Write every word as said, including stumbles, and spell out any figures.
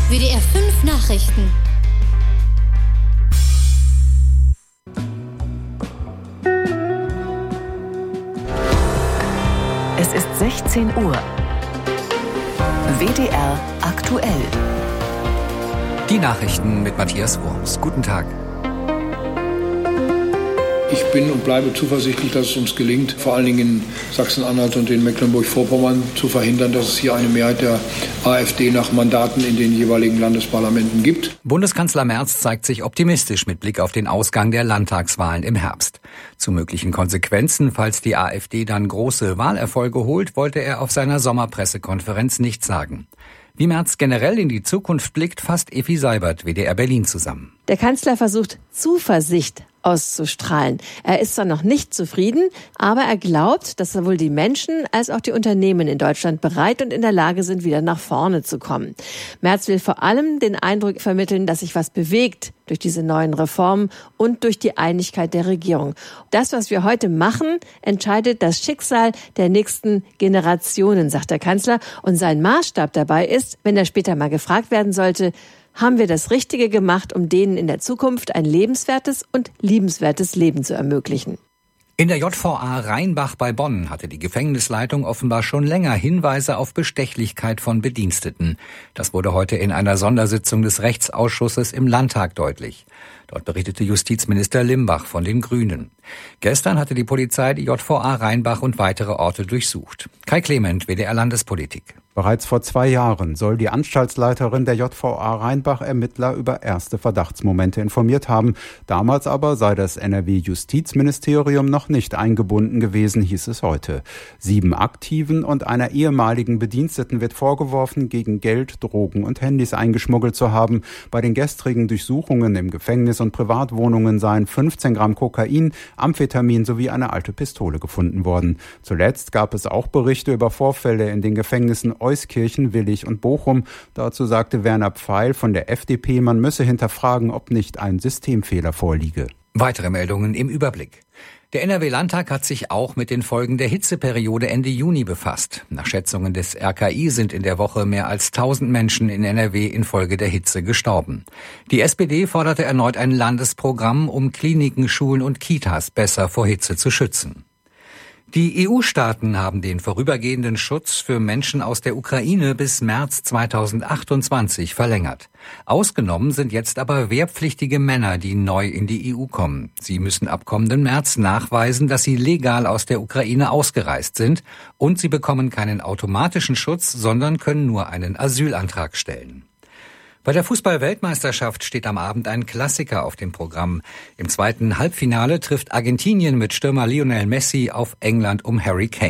W D R fünf Nachrichten. Es ist sechzehn Uhr. W D R aktuell. Die Nachrichten mit Matthias Wurms. Guten Tag. Ich bin und bleibe zuversichtlich, dass es uns gelingt, vor allen Dingen in Sachsen-Anhalt und in Mecklenburg-Vorpommern zu verhindern, dass es hier eine Mehrheit der AfD nach Mandaten in den jeweiligen Landesparlamenten gibt. Bundeskanzler Merz zeigt sich optimistisch mit Blick auf den Ausgang der Landtagswahlen im Herbst. Zu möglichen Konsequenzen, falls die AfD dann große Wahlerfolge holt, wollte er auf seiner Sommerpressekonferenz nichts sagen. Wie Merz generell in die Zukunft blickt, fasst Effi Seibert, W D R Berlin, zusammen. Der Kanzler versucht, Zuversicht auszustrahlen. Er ist zwar noch nicht zufrieden, aber er glaubt, dass sowohl die Menschen als auch die Unternehmen in Deutschland bereit und in der Lage sind, wieder nach vorne zu kommen. Merz will vor allem den Eindruck vermitteln, dass sich was bewegt durch diese neuen Reformen und durch die Einigkeit der Regierung. Das, was wir heute machen, entscheidet das Schicksal der nächsten Generationen, sagt der Kanzler. Und sein Maßstab dabei ist, wenn er später mal gefragt werden sollte, haben wir das Richtige gemacht, um denen in der Zukunft ein lebenswertes und liebenswertes Leben zu ermöglichen. In der J V A Rheinbach bei Bonn hatte die Gefängnisleitung offenbar schon länger Hinweise auf Bestechlichkeit von Bediensteten. Das wurde heute in einer Sondersitzung des Rechtsausschusses im Landtag deutlich. Dort berichtete Justizminister Limbach von den Grünen. Gestern hatte die Polizei die J V A Rheinbach und weitere Orte durchsucht. Kai Clement, W D R Landespolitik. Bereits vor zwei Jahren soll die Anstaltsleiterin der J V A Rheinbach Ermittler über erste Verdachtsmomente informiert haben. Damals aber sei das N R W-Justizministerium noch nicht eingebunden gewesen, hieß es heute. Sieben aktiven und einer ehemaligen Bediensteten wird vorgeworfen, gegen Geld, Drogen und Handys eingeschmuggelt zu haben. Bei den gestrigen Durchsuchungen im Gefängnis und Privatwohnungen seien fünfzehn Gramm Kokain, Amphetamin sowie eine alte Pistole gefunden worden. Zuletzt gab es auch Berichte über Vorfälle in den Gefängnissen Euskirchen, Willich und Bochum. Dazu sagte Werner Pfeil von der F D P, man müsse hinterfragen, ob nicht ein Systemfehler vorliege. Weitere Meldungen im Überblick. Der N R W-Landtag hat sich auch mit den Folgen der Hitzeperiode Ende Juni befasst. Nach Schätzungen des R K I sind in der Woche mehr als tausend Menschen in N R W infolge der Hitze gestorben. Die S P D forderte erneut ein Landesprogramm, um Kliniken, Schulen und Kitas besser vor Hitze zu schützen. Die E U-Staaten haben den vorübergehenden Schutz für Menschen aus der Ukraine bis März zweitausendachtundzwanzig verlängert. Ausgenommen sind jetzt aber wehrpflichtige Männer, die neu in die E U kommen. Sie müssen ab kommenden März nachweisen, dass sie legal aus der Ukraine ausgereist sind, und sie bekommen keinen automatischen Schutz, sondern können nur einen Asylantrag stellen. Bei der Fußball-Weltmeisterschaft steht am Abend ein Klassiker auf dem Programm. Im zweiten Halbfinale trifft Argentinien mit Stürmer Lionel Messi auf England um Harry Kane.